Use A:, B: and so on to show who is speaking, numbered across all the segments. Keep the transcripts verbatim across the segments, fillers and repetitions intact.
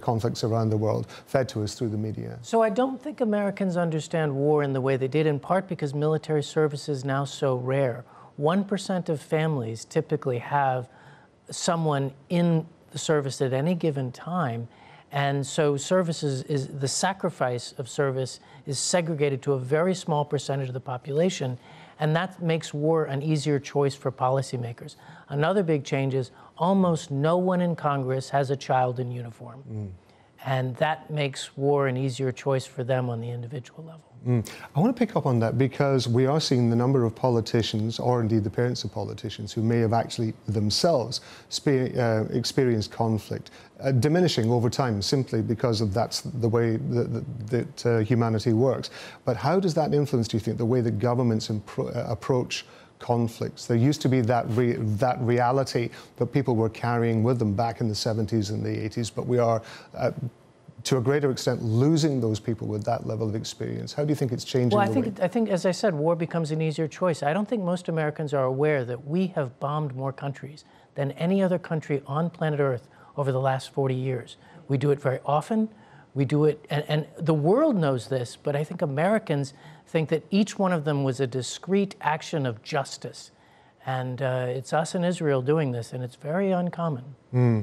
A: conflicts around the world, fed to us through the media.
B: So I don't think Americans understand war in the way they did, in part because military service is now so rare. one percent of families typically have someone in the service at any given time. And so services is, the sacrifice of service is segregated to a very small percentage of the population. And that makes war an easier choice for policymakers. Another big change is almost no one in Congress has a child in uniform. Mm. And that makes war an easier choice for them on the individual level.
A: Mm. I want to pick up on that because we are seeing the number of politicians, or indeed the parents of politicians, who may have actually themselves spe- uh, experienced conflict, uh, diminishing over time simply because of that's the way that, that, that uh, humanity works. But how does that influence, do you think, the way that governments impro- uh, approach conflicts? There used to be that re- that reality that people were carrying with them back in the seventies and the eighties, but we are uh, to a greater extent losing those people with that level of experience. How do you think it's changing?
B: Well, I
A: the
B: think
A: way?
B: I think as I said, war becomes an easier choice. I don't think most Americans are aware that we have bombed more countries than any other country on planet Earth over the last forty years. We do it very often. We do it, and, and the world knows this, but I think Americans think that each one of them was a discrete action of justice. And uh, it's us in Israel doing this, and it's very uncommon.
A: Mm.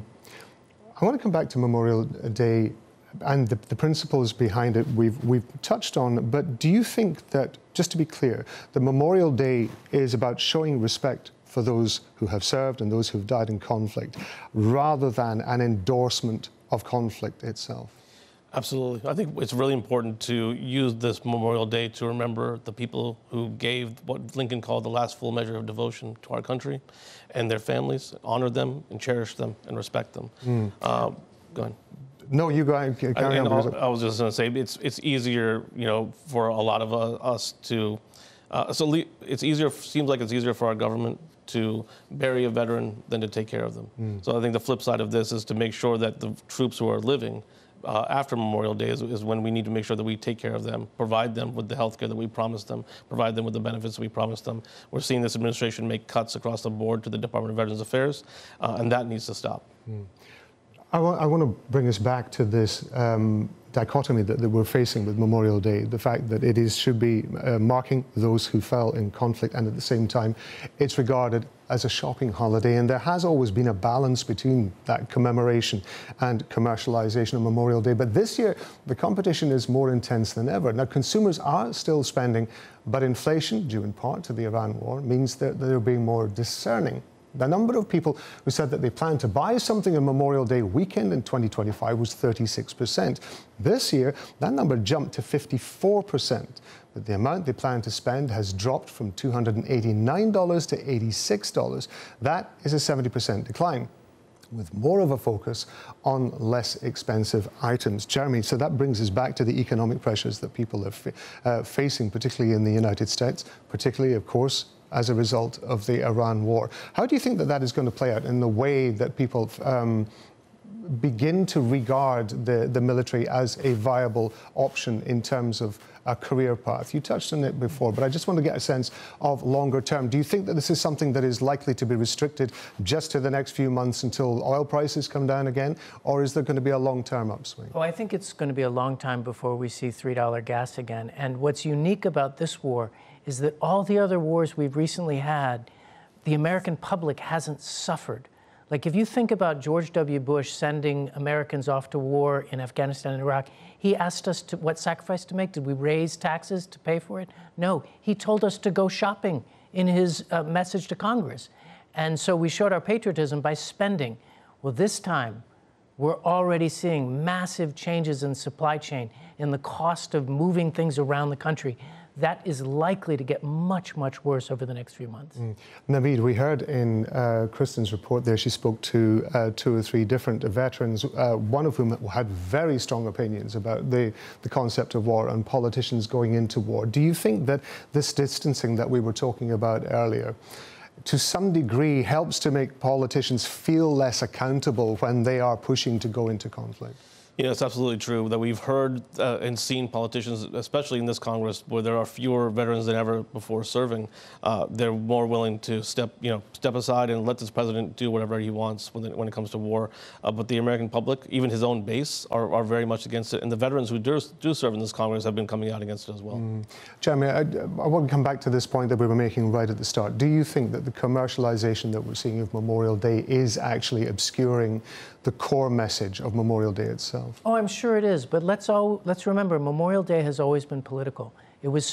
A: I want to come back to Memorial Day and the, the principles behind it we've, we've touched on, but do you think that, just to be clear, the Memorial Day is about showing respect for those who have served and those who have died in conflict, rather than an endorsement of conflict itself?
C: Absolutely. I think it's really important to use this Memorial Day to remember the people who gave what Lincoln called the last full measure of devotion to our country and their families, honor them and cherish them and respect them. Mm. Uh, go ahead.
A: No, you go ahead. Carry on.
C: I was just going to say, it's it's easier, you know, for a lot of uh, us to, uh, so le- it's easier, seems like it's easier for our government to bury a veteran than to take care of them. Mm. So I think the flip side of this is to make sure that the troops who are living Uh, after Memorial Day is, is when we need to make sure that we take care of them, provide them with the health care that we promised them, provide them with the benefits that we promised them. We're seeing this administration make cuts across the board to the Department of Veterans Affairs, uh, and that needs to stop.
A: Mm. I, wa- I want to bring us back to this um, dichotomy that, that we're facing with Memorial Day, the fact that it is should be uh, marking those who fell in conflict, and at the same time it's regarded as a shopping holiday, and there has always been a balance between that commemoration and commercialization of Memorial Day. But this year the competition is more intense than ever. Now, consumers are still spending, but inflation, due in part to the Iran war, means that they're being more discerning. The number of people who said that they plan to buy something on Memorial Day weekend in twenty twenty-five was thirty-six percent. This year, that number jumped to fifty-four percent. But the amount they plan to spend has dropped from two hundred eighty-nine dollars to eighty-six dollars. That is a seventy percent decline, with more of a focus on less expensive items. Jeremy, so that brings us back to the economic pressures that people are fa- uh, facing, particularly in the United States, particularly, of course, as a result of the Iran war. How do you think that that is going to play out in the way that people um, begin to regard the, the military as a viable option in terms of a career path? You touched on it before, but I just want to get a sense of longer term. Do you think that this is something that is likely to be restricted just to the next few months until oil prices come down again, or is there going to be a long-term upswing?
B: Oh, I think it's going to be a long time before we see three dollar gas again. And what's unique about this war is that all the other wars we've recently had, the American public hasn't suffered. Like, if you think about George W. Bush sending Americans off to war in Afghanistan and Iraq, he asked us to, what sacrifice to make? Did we raise taxes to pay for it? No, he told us to go shopping in his uh, message to Congress. And so we showed our patriotism by spending. Well, this time, we're already seeing massive changes in supply chain, in the cost of moving things around the country. That is likely to get much, much worse over the next few months. Mm.
A: Naveed, we heard in uh, Kristen's report there, she spoke to uh, two or three different veterans, uh, one of whom had very strong opinions about the, the concept of war and politicians going into war. Do you think that this distancing that we were talking about earlier to some degree, helps to make politicians feel less accountable when they are pushing to go into conflict.
C: Yeah, it's absolutely true that we've heard uh, and seen politicians, especially in this Congress, where there are fewer veterans than ever before serving. Uh, they're more willing to step, you know, step aside and let this president do whatever he wants when it, when it comes to war. Uh, but the American public, even his own base, are, are very much against it. And the veterans who do, do serve in this Congress have been coming out against it as well.
A: Mm. Jeremy, I, I want to come back to this point that we were making right at the start. Do you think that the commercialization that we're seeing of Memorial Day is actually obscuring the core message of Memorial Day itself?
B: Oh, I'm sure it is. But let's all let's remember, Memorial Day has always been political. It was